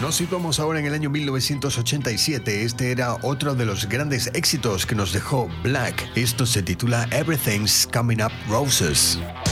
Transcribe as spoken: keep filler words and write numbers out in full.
Nos situamos ahora en el año mil novecientos ochenta y siete. Este era otro de los grandes éxitos que nos dejó Black. Esto se titula Everything's Coming Up Roses.